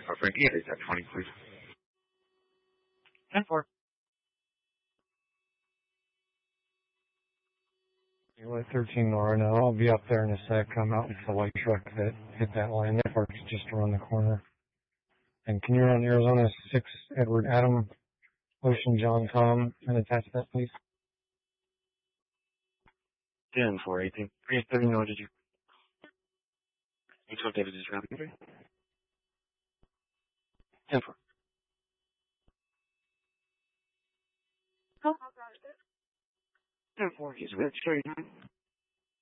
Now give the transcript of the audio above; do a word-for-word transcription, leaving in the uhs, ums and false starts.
Uh, Frankie, is that twenty, please? ten four. You're at thirteen Nora now. I'll be up there in a sec. I'm out with the white truck that hit that line. That park's just around the corner. And can you run Arizona six, Edward Adam, Ocean John Tom, and attach that, please? ten four eighteen. three thirty, no, did you? eight twelve, David, did you copy? ten four. ten four, he's with straight nine.